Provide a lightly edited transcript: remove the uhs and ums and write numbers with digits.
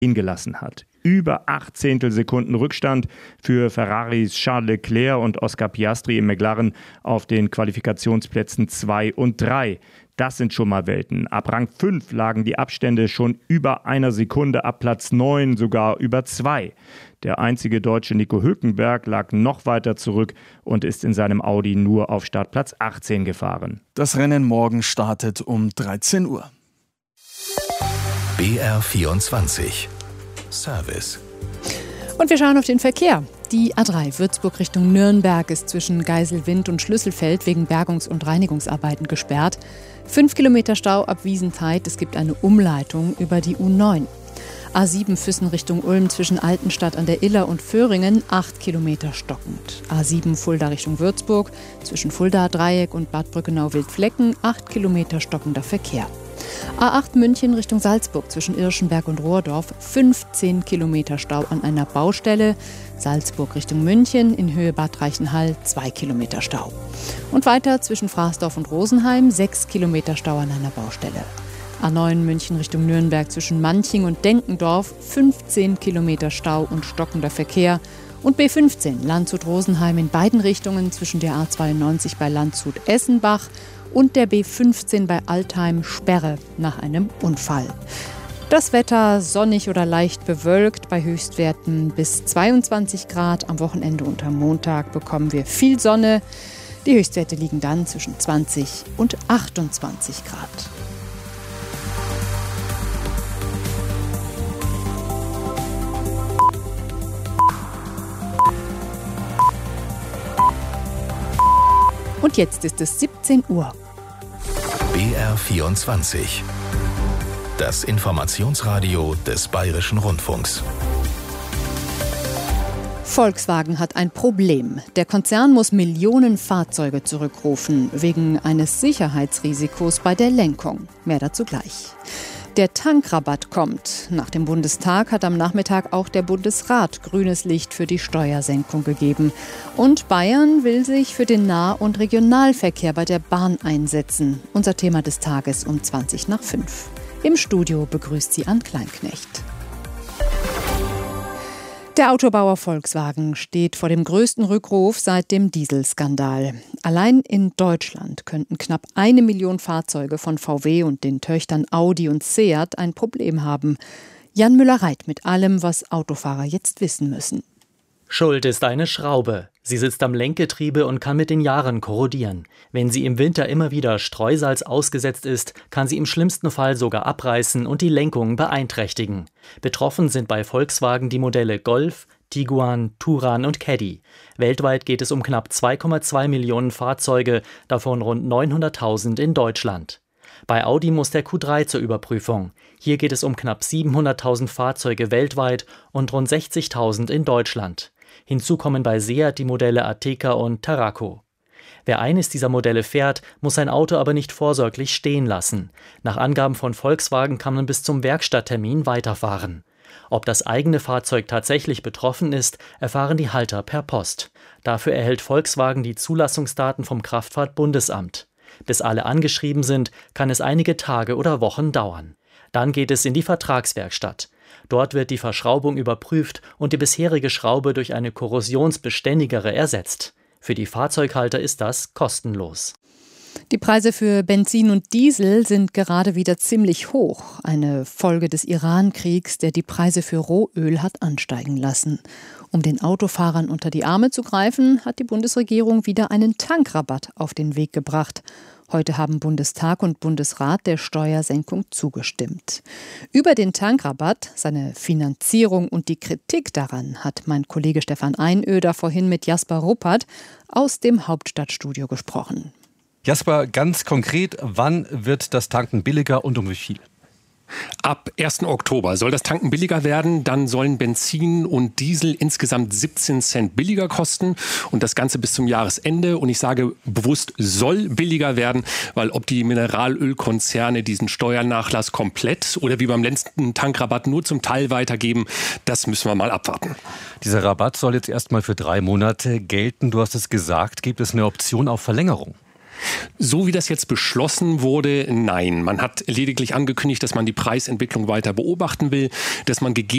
gelassen hat. Über 8 Zehntelsekunden Rückstand für Ferraris Charles Leclerc und Oscar Piastri im McLaren auf den Qualifikationsplätzen 2 und 3. Das sind schon mal Welten. Ab Rang 5 lagen die Abstände schon über einer Sekunde, ab Platz 9 sogar über 2. Der einzige Deutsche Nico Hülkenberg lag noch weiter zurück und ist in seinem Audi nur auf Startplatz 18 gefahren. Das Rennen morgen startet um 13 Uhr. BR24 Service. Und wir schauen auf den Verkehr. Die A3 Würzburg Richtung Nürnberg ist zwischen Geiselwind und Schlüsselfeld wegen Bergungs- und Reinigungsarbeiten gesperrt. 5 Kilometer Stau ab Wiesentheid. Es gibt eine Umleitung über die U9. A7 Füssen Richtung Ulm zwischen Altenstadt an der Iller und Föhringen 8 Kilometer stockend. A7 Fulda Richtung Würzburg zwischen Fulda Dreieck und Bad Brückenau-Wildflecken 8 Kilometer stockender Verkehr. A8 München Richtung Salzburg zwischen Irschenberg und Rohrdorf 15 Kilometer Stau an einer Baustelle. Salzburg Richtung München in Höhe Bad Reichenhall 2 Kilometer Stau. Und weiter zwischen Fraßdorf und Rosenheim 6 Kilometer Stau an einer Baustelle. A9 München Richtung Nürnberg zwischen Manching und Denkendorf 15 Kilometer Stau und stockender Verkehr. Und B15 Landshut-Rosenheim in beiden Richtungen zwischen der A92 bei Landshut-Essenbach und der B15 bei Altheim Sperre nach einem Unfall. Das Wetter sonnig oder leicht bewölkt bei Höchstwerten bis 22 Grad. Am Wochenende und am Montag bekommen wir viel Sonne. Die Höchstwerte liegen dann zwischen 20 und 28 Grad. Und jetzt ist es 17 Uhr. BR24. Das Informationsradio des Bayerischen Rundfunks. Volkswagen hat ein Problem. Der Konzern muss Millionen Fahrzeuge zurückrufen, wegen eines Sicherheitsrisikos bei der Lenkung. Mehr dazu gleich. Der Tankrabatt kommt. Nach dem Bundestag hat am Nachmittag auch der Bundesrat grünes Licht für die Steuersenkung gegeben. Und Bayern will sich für den Nah- und Regionalverkehr bei der Bahn einsetzen. Unser Thema des Tages um 5:20. Im Studio begrüßt sie Ann Kleinknecht. Der Autobauer Volkswagen steht vor dem größten Rückruf seit dem Dieselskandal. Allein in Deutschland könnten knapp 1 Million Fahrzeuge von VW und den Töchtern Audi und Seat ein Problem haben. Jan Müller-Reit mit allem, was Autofahrer jetzt wissen müssen. Schuld ist eine Schraube. Sie sitzt am Lenkgetriebe und kann mit den Jahren korrodieren. Wenn sie im Winter immer wieder Streusalz ausgesetzt ist, kann sie im schlimmsten Fall sogar abreißen und die Lenkung beeinträchtigen. Betroffen sind bei Volkswagen die Modelle Golf, Tiguan, Touran und Caddy. Weltweit geht es um knapp 2,2 Millionen Fahrzeuge, davon rund 900.000 in Deutschland. Bei Audi muss der Q3 zur Überprüfung. Hier geht es um knapp 700.000 Fahrzeuge weltweit und rund 60.000 in Deutschland. Hinzu kommen bei Seat die Modelle Ateca und Tarraco. Wer eines dieser Modelle fährt, muss sein Auto aber nicht vorsorglich stehen lassen. Nach Angaben von Volkswagen kann man bis zum Werkstatttermin weiterfahren. Ob das eigene Fahrzeug tatsächlich betroffen ist, erfahren die Halter per Post. Dafür erhält Volkswagen die Zulassungsdaten vom Kraftfahrtbundesamt. Bis alle angeschrieben sind, kann es einige Tage oder Wochen dauern. Dann geht es in die Vertragswerkstatt. Dort wird die Verschraubung überprüft und die bisherige Schraube durch eine korrosionsbeständigere ersetzt. Für die Fahrzeughalter ist das kostenlos. Die Preise für Benzin und Diesel sind gerade wieder ziemlich hoch. Eine Folge des Iran-Kriegs, der die Preise für Rohöl hat ansteigen lassen. Um den Autofahrern unter die Arme zu greifen, hat die Bundesregierung wieder einen Tankrabatt auf den Weg gebracht. Heute haben Bundestag und Bundesrat der Steuersenkung zugestimmt. Über den Tankrabatt, seine Finanzierung und die Kritik daran hat mein Kollege Stefan Einöder vorhin mit Jasper Ruppert aus dem Hauptstadtstudio gesprochen. Jasper, ganz konkret, wann wird das Tanken billiger und um wie viel? Ab 1. Oktober soll das Tanken billiger werden. Dann sollen Benzin und Diesel insgesamt 17 Cent billiger kosten. Und das Ganze bis zum Jahresende. Und ich sage bewusst, soll billiger werden, weil ob die Mineralölkonzerne diesen Steuernachlass komplett oder wie beim letzten Tankrabatt nur zum Teil weitergeben, das müssen wir mal abwarten. Dieser Rabatt soll jetzt erstmal für 3 Monate gelten. Du hast es gesagt, gibt es eine Option auf Verlängerung? So wie das jetzt beschlossen wurde, nein. Man hat lediglich angekündigt, dass man die Preisentwicklung weiter beobachten will, dass man